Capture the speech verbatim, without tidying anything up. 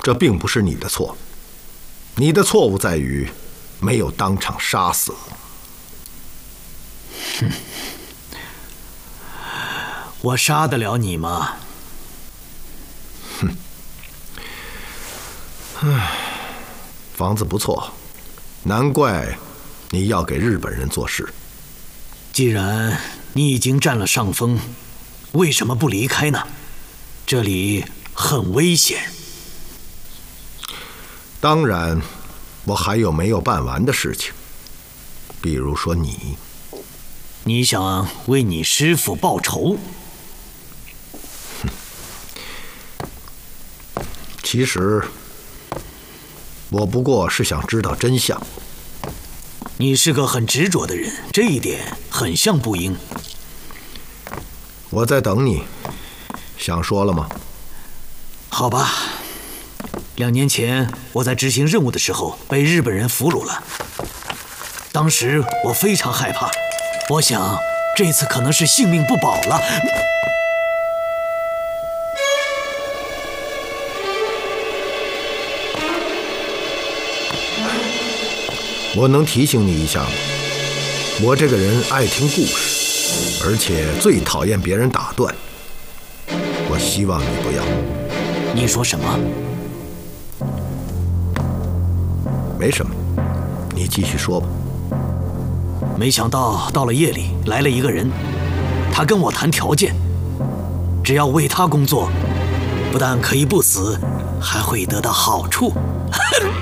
这并不是你的错，你的错误在于没有当场杀死我。 哼，我杀得了你吗？ 哼，唉，房子不错，难怪你要给日本人做事。 既然你已经占了上风，为什么不离开呢？这里很危险。 当然，我还有没有办完的事情，比如说你。 你想为你师父报仇？ 其实，我不过是想知道真相。 你是个很执着的人，这一点很像不英。 我在等你，想说了吗？ 好吧，两年前我在执行任务的时候被日本人俘虏了，当时我非常害怕，我想这次可能是性命不保了。 我能提醒你一下吗？我这个人爱听故事，而且最讨厌别人打断。我希望你不要。 你说什么？ 没什么，你继续说吧。 没想到到了夜里来了一个人，他跟我谈条件，只要为他工作，不但可以不死，还会得到好处。